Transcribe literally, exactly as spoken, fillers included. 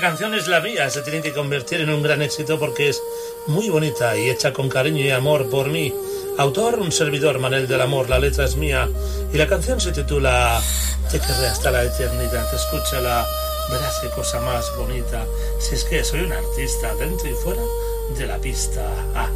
canción es la mía, se tiene que convertir en un gran éxito porque es muy bonita y hecha con cariño y amor por mí. Autor, un servidor, Manel del Amor, la letra es mía y la canción se titula Te querré hasta la eternidad. Escúchala, verás qué cosa más bonita. Si es que soy un artista dentro y fuera de la pista. Ah.